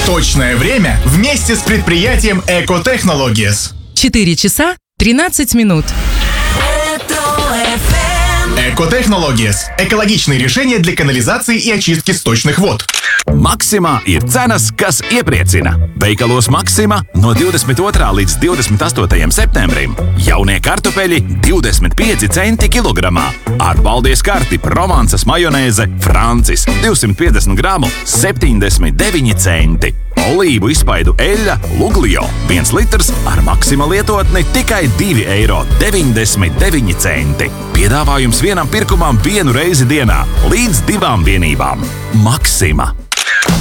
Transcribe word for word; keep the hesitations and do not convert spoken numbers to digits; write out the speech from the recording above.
Точное время вместе с предприятием Экотехнологиес. четыре часа тринадцать минут. Экотехнологиес – экологичные решения для канализации и очистки сточных вод. Maksimā ir cenas, kas iepriecina. Veikalos Maksima no divdesmit otrā līdz divdesmit astotajam septembrim jaunie kartupeļi divdesmit pieci centi kilogramā. Ar baldies karti Provansas majonēze Francis divsimt piecdesmit gramu septiņdesmit deviņi centi. Olīvu izspaidu eļļa Luglio viens litrs ar Maksima lietotni tikai divi eiro deviņdesmit deviņi centi. Piedāvājums vienam pirkumam vienu reizi dienā līdz divām vienībām. Maksima.